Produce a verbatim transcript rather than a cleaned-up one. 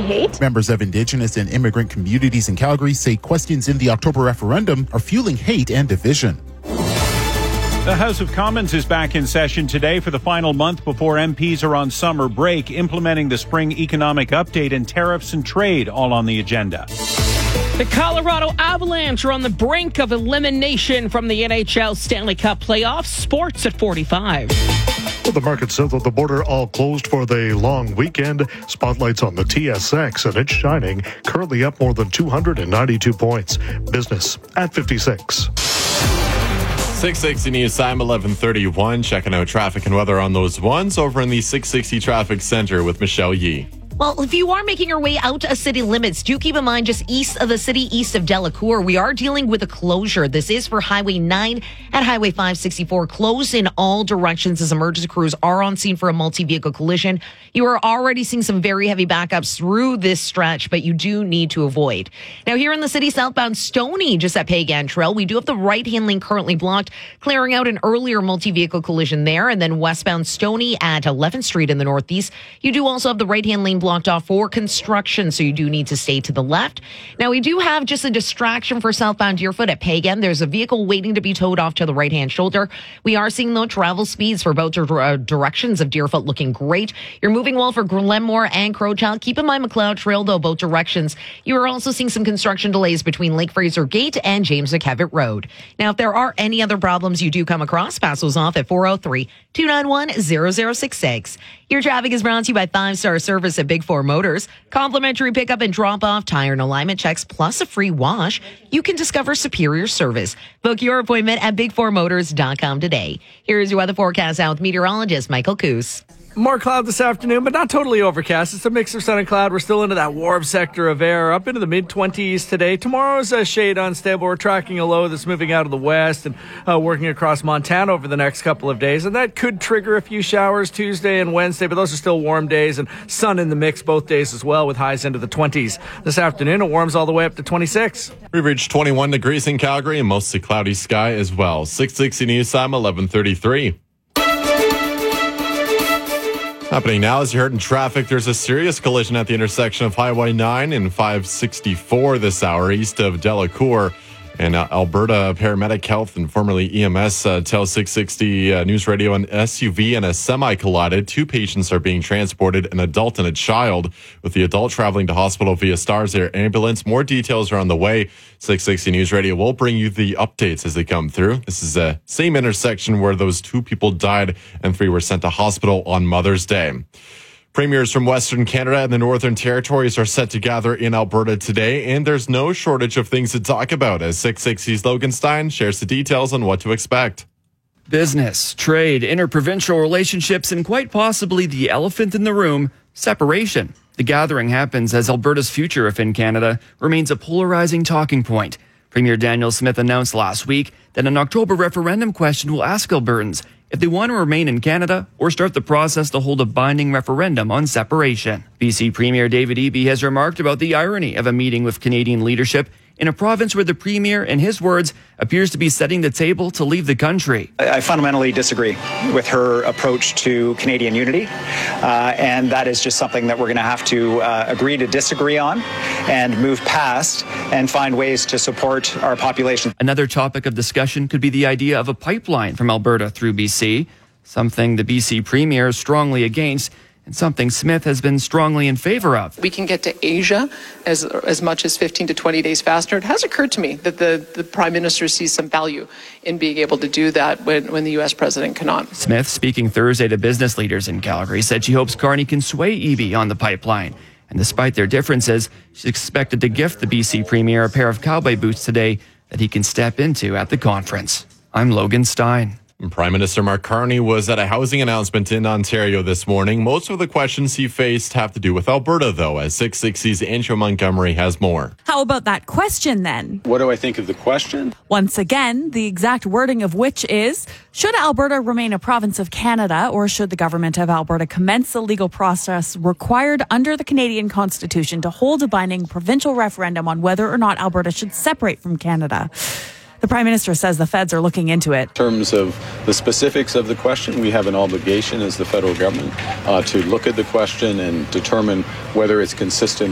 feeling hate. Members of Indigenous and immigrant communities in Calgary say questions in the October referendum are fueling hate and division. The House of Commons is back in session today for the final month before M Ps are on summer break, implementing the spring economic update and tariffs and trade all on the agenda. The Colorado Avalanche are on the brink of elimination from the N H L Stanley Cup playoffs. Sports at forty-five. Well, the market south of the border all closed for the long weekend. Spotlights on the T S X, and it's shining. Currently up more than two hundred ninety-two points. Business at fifty-six. six sixty News Time, eleven thirty-one. Checking out traffic and weather on those ones over in the six sixty Traffic Center with Michelle Yee. Well, if you are making your way out of city limits, do keep in mind just east of the city, east of Delacour, we are dealing with a closure. This is for Highway nine and Highway five sixty-four, closed in all directions as emergency crews are on scene for a multi-vehicle collision. You are already seeing some very heavy backups through this stretch, but you do need to avoid. Now, here in the city, southbound Stoney, just at Pagan Trail, we do have the right-hand lane currently blocked, clearing out an earlier multi-vehicle collision there, and then westbound Stoney at eleventh Street in the northeast. You do also have the right-hand lane blocked off for construction, so you do need to stay to the left. Now, we do have just a distraction for southbound Deerfoot at Pagan. There's a vehicle waiting to be towed off to the right-hand shoulder. We are seeing, though, travel speeds for both uh, directions of Deerfoot looking great. You're moving well for Glenmore and Crowchild. Keep in mind McLeod Trail, though, both directions. You are also seeing some construction delays between Lake Fraser Gate and James McKevitt Road. Now, if there are any other problems you do come across, pass those off at four oh three, two nine one, zero zero six six. Your traffic is brought to you by Five Star Service at Big Four Motors. Complimentary pickup and drop-off, tire and alignment checks, plus a free wash. You can discover superior service. Book your appointment at big four motors dot com today. Here's your weather forecast out with meteorologist Michael Coos. More cloud this afternoon, but not totally overcast. It's a mix of sun and cloud. We're still into that warm sector of air, up into the mid-twenties today. Tomorrow's a shade unstable. We're tracking a low that's moving out of the west and uh, working across Montana over the next couple of days, and that could trigger a few showers Tuesday and Wednesday, but those are still warm days, and sun in the mix both days as well, with highs into the twenties. This afternoon, it warms all the way up to twenty-six. We've reached twenty-one degrees in Calgary and mostly cloudy sky as well. six sixty News Time, eleven thirty-three. Happening now, as you heard in traffic, there's a serious collision at the intersection of Highway nine and five sixty-four this hour, east of Delacour. And uh, Alberta Paramedic Health and formerly E M S uh, tell six sixty uh, News Radio an S U V and a semi collided. Two patients are being transported, an adult and a child, with the adult traveling to hospital via Stars Air ambulance. More details are on the way. six sixty News Radio will bring you the updates as they come through. This is the same intersection where those two people died and three were sent to hospital on Mother's Day. Premiers from Western Canada and the Northern Territories are set to gather in Alberta today, and there's no shortage of things to talk about as six sixty's Logan Stein shares the details on what to expect. Business, trade, interprovincial relationships, and quite possibly the elephant in the room, separation. The gathering happens as Alberta's future, if in Canada, remains a polarizing talking point. Premier Daniel Smith announced last week that an October referendum question will ask Albertans if they want to remain in Canada or start the process to hold a binding referendum on separation. B C Premier David Eby has remarked about the irony of a meeting with Canadian leadership in a province where the Premier, in his words, appears to be setting the table to leave the country. I fundamentally disagree with her approach to Canadian unity, uh, and that is just something that we're going to have to uh, agree to disagree on and move past and find ways to support our population. Another topic of discussion could be the idea of a pipeline from Alberta through B C, something the B C Premier is strongly against, and something Smith has been strongly in favor of. We can get to Asia as as much as fifteen to twenty days faster. It has occurred to me that the, the Prime Minister sees some value in being able to do that when, when the U S President cannot. Smith, speaking Thursday to business leaders in Calgary, said she hopes Carney can sway Eby on the pipeline. And despite their differences, she's expected to gift the B C Premier a pair of cowboy boots today that he can step into at the conference. I'm Logan Stein. Prime Minister Mark Carney was at a housing announcement in Ontario this morning. Most of the questions he faced have to do with Alberta, though, as six sixty's Andrew Montgomery has more. How about that question, then? What do I think of the question? Once again, the exact wording of which is, should Alberta remain a province of Canada, or should the government of Alberta commence the legal process required under the Canadian Constitution to hold a binding provincial referendum on whether or not Alberta should separate from Canada? The Prime Minister says the feds are looking into it. In terms of the specifics of the question, we have an obligation as the federal government uh, to look at the question and determine whether it's consistent